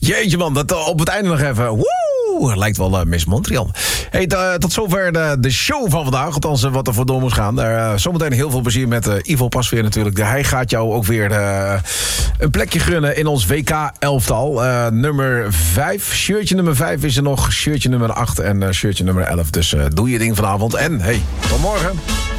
Jeetje man, dat op het einde nog even. Woe! Lijkt wel Miss Montreal. Hey, tot zover de show van vandaag. Althans, wat er voor door moet gaan. Zometeen heel veel plezier met Ivo Pasveer natuurlijk. Hij gaat jou ook weer een plekje gunnen in ons WK-elftal. Nummer 5. Shirtje nummer 5 is er nog. Shirtje nummer 8 en shirtje nummer 11. Dus doe je ding vanavond. En hey, tot morgen.